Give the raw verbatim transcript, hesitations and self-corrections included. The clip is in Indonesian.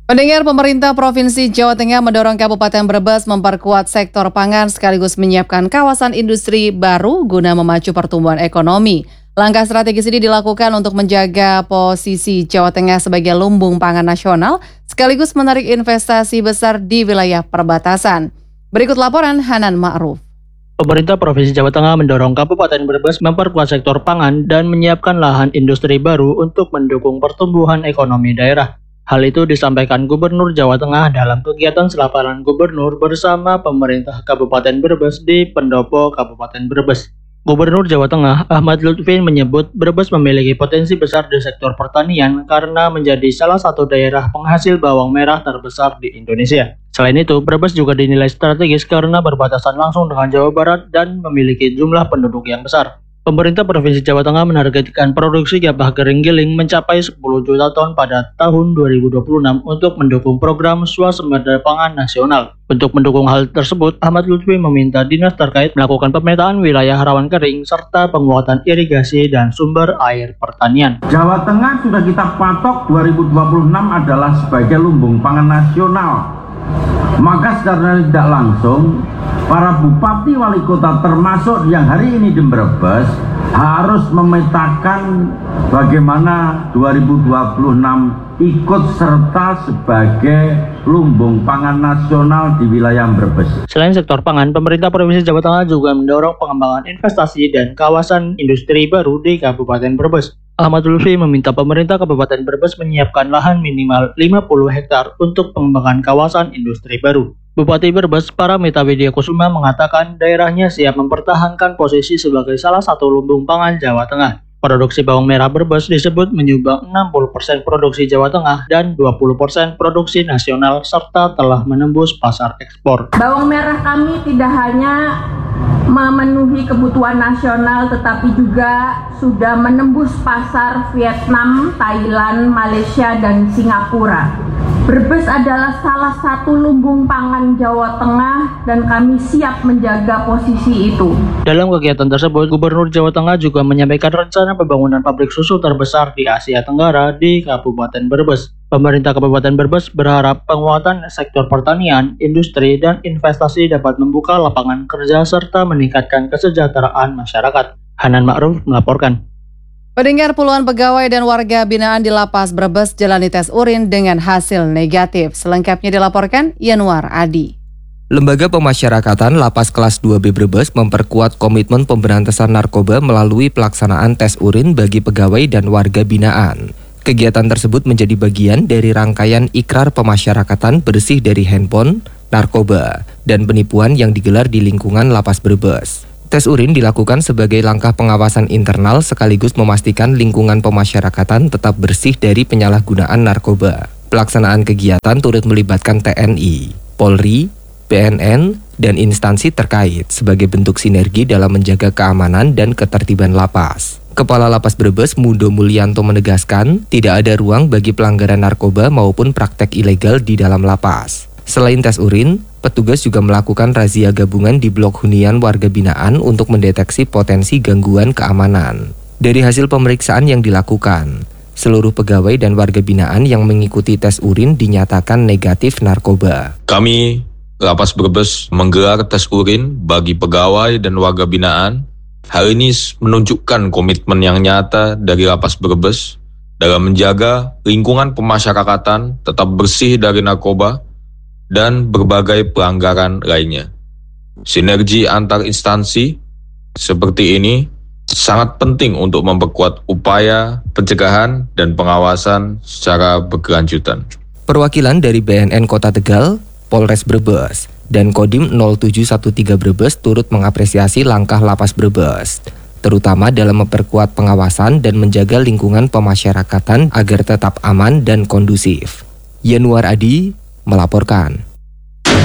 Pendengar, pemerintah Provinsi Jawa Tengah mendorong Kabupaten Brebes memperkuat sektor pangan sekaligus menyiapkan kawasan industri baru guna memacu pertumbuhan ekonomi. Langkah strategis ini dilakukan untuk menjaga posisi Jawa Tengah sebagai lumbung pangan nasional sekaligus menarik investasi besar di wilayah perbatasan. Berikut laporan Hanan Ma'ruf. Pemerintah Provinsi Jawa Tengah mendorong Kabupaten Brebes memperkuat sektor pangan dan menyiapkan lahan industri baru untuk mendukung pertumbuhan ekonomi daerah. Hal itu disampaikan Gubernur Jawa Tengah dalam kegiatan selaparan gubernur bersama pemerintah Kabupaten Brebes di Pendopo Kabupaten Brebes. Gubernur Jawa Tengah Ahmad Lutfi menyebut Brebes memiliki potensi besar di sektor pertanian karena menjadi salah satu daerah penghasil bawang merah terbesar di Indonesia. Selain itu, Brebes juga dinilai strategis karena berbatasan langsung dengan Jawa Barat dan memiliki jumlah penduduk yang besar. Pemerintah Provinsi Jawa Tengah menargetkan produksi gabah kering giling mencapai sepuluh juta ton pada tahun dua ribu dua puluh enam untuk mendukung program swasembada pangan nasional. Untuk mendukung hal tersebut, Ahmad Lutfi meminta dinas terkait melakukan pemetaan wilayah rawan kering serta penguatan irigasi dan sumber air pertanian. Jawa Tengah sudah kita patok dua ribu dua puluh enam adalah sebagai lumbung pangan nasional. Maka secara tidak langsung, para bupati wali kota termasuk yang hari ini di Brebes harus memetakan bagaimana dua ribu dua puluh enam ikut serta sebagai lumbung pangan nasional di wilayah Brebes. Selain sektor pangan, pemerintah Provinsi Jawa Tengah juga mendorong pengembangan investasi dan kawasan industri baru di Kabupaten Brebes. Ahmad Lutfi meminta pemerintah Kabupaten Brebes menyiapkan lahan minimal lima puluh hektar untuk pengembangan kawasan industri baru. Bupati Brebes Paramita Widya Kusuma mengatakan daerahnya siap mempertahankan posisi sebagai salah satu lumbung pangan Jawa Tengah. Produksi bawang merah Brebes disebut menyumbang enam puluh persen produksi Jawa Tengah dan dua puluh persen produksi nasional serta telah menembus pasar ekspor. Bawang merah kami tidak hanya memenuhi kebutuhan nasional tetapi juga sudah menembus pasar Vietnam, Thailand, Malaysia, dan Singapura. Brebes adalah salah satu lumbung pangan Jawa Tengah dan kami siap menjaga posisi itu. Dalam kegiatan tersebut, Gubernur Jawa Tengah juga menyampaikan rencana pembangunan pabrik susu terbesar di Asia Tenggara di Kabupaten Brebes. Pemerintah Kabupaten Brebes berharap penguatan sektor pertanian, industri, dan investasi dapat membuka lapangan kerja serta meningkatkan kesejahteraan masyarakat. Hanan Ma'ruf melaporkan. Pendengar, puluhan pegawai dan warga binaan di Lapas Brebes jalani tes urin dengan hasil negatif. Selengkapnya dilaporkan Yanuar Adi. Lembaga Pemasyarakatan Lapas Kelas dua B Brebes memperkuat komitmen pemberantasan narkoba melalui pelaksanaan tes urin bagi pegawai dan warga binaan. Kegiatan tersebut menjadi bagian dari rangkaian ikrar pemasyarakatan bersih dari handphone, narkoba, dan penipuan yang digelar di lingkungan Lapas Brebes. Tes urin dilakukan sebagai langkah pengawasan internal sekaligus memastikan lingkungan pemasyarakatan tetap bersih dari penyalahgunaan narkoba. Pelaksanaan kegiatan turut melibatkan T N I, Polri, B N N, dan instansi terkait sebagai bentuk sinergi dalam menjaga keamanan dan ketertiban lapas. Kepala Lapas Brebes Mudo Mulyanto menegaskan tidak ada ruang bagi pelanggaran narkoba maupun praktek ilegal di dalam lapas. Selain tes urin, petugas juga melakukan razia gabungan di blok hunian warga binaan untuk mendeteksi potensi gangguan keamanan. Dari hasil pemeriksaan yang dilakukan, seluruh pegawai dan warga binaan yang mengikuti tes urin dinyatakan negatif narkoba. Kami, Lapas Brebes, menggelar tes urin bagi pegawai dan warga binaan. Hal ini menunjukkan komitmen yang nyata dari Lapas Brebes dalam menjaga lingkungan pemasyarakatan tetap bersih dari narkoba dan berbagai pelanggaran lainnya. Sinergi antar instansi seperti ini sangat penting untuk memperkuat upaya pencegahan dan pengawasan secara berkelanjutan. Perwakilan dari B N N Kota Tegal, Polres Brebes, dan Kodim nol tujuh satu tiga Brebes turut mengapresiasi langkah Lapas Brebes, terutama dalam memperkuat pengawasan dan menjaga lingkungan pemasyarakatan agar tetap aman dan kondusif. Yanuar Adi melaporkan.